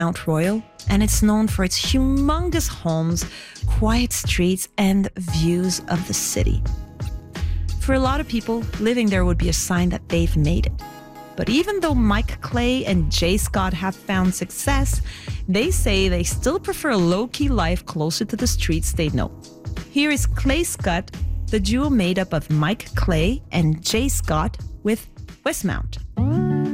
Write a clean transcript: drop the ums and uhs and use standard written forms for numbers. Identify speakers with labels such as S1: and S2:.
S1: Mount Royal, and it's known for its humongous homes, quiet streets, and views of the city. For a lot of people, living there would be a sign that they've made it. But even though Mike Clay and Jay Scott have found success, they say they still prefer a low-key life closer to the streets they know. Here is Clay Scott, the duo made up of Mike Clay and Jay Scott with Westmount.